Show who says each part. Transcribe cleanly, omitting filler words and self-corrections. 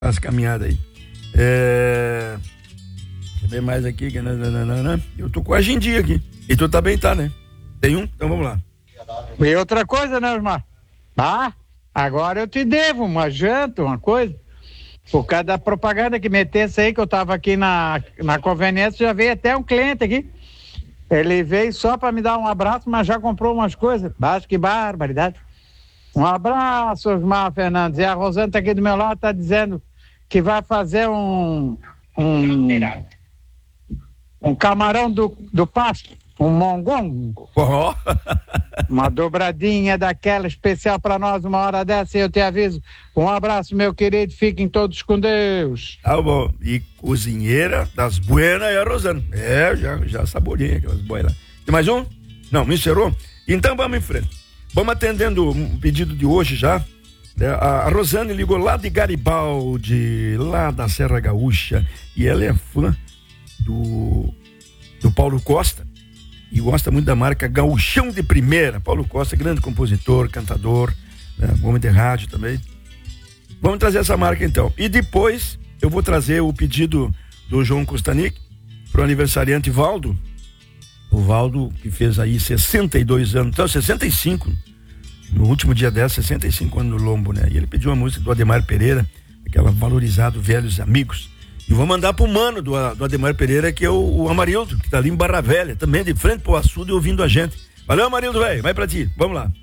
Speaker 1: as caminhadas aí. Deixa eu ver mais aqui. Eu tô com a agendinha aqui. E tu também tá, né? Tem um? Então vamos lá.
Speaker 2: E outra coisa, né, Osmar? Agora eu te devo uma janta, uma coisa. Por causa da propaganda que metesse aí, que eu tava aqui na conveniência, já veio até um cliente aqui. Ele veio só para me dar um abraço, mas já comprou umas coisas. Acho que barbaridade. Um abraço, Osmar Fernandes. E a Rosana tá aqui do meu lado, tá dizendo que vai fazer um camarão do pasto, um mongongo.
Speaker 1: Oh.
Speaker 2: Uma dobradinha daquela especial para nós, uma hora dessa, e eu te aviso. Um abraço, meu querido, fiquem todos com Deus.
Speaker 1: Tá bom. E cozinheira das buenas é a Rosana. Já saboreei aquelas boias lá. Tem mais um? Não, me encerrou? Então vamos em frente. Vamos atendendo um pedido de hoje já. A Rosane ligou lá de Garibaldi, lá da Serra Gaúcha, e ela é fã do Paulo Costa e gosta muito da marca Gaúchão de Primeira. Paulo Costa, grande compositor, cantador, homem de rádio também. Vamos trazer essa marca então. E depois eu vou trazer o pedido do João Kostanic pro aniversariante Valdo. O Valdo, que fez aí 62 anos, então 65, no último dia 10, 65 anos no lombo, né? E ele pediu uma música do Ademar Pereira, aquela Valorizado Velhos Amigos. E vou mandar pro mano do Ademar Pereira, que é o Amarildo, que tá ali em Barra Velha, também de frente pro açude ouvindo a gente. Valeu, Amarildo, velho, vai pra ti, vamos lá.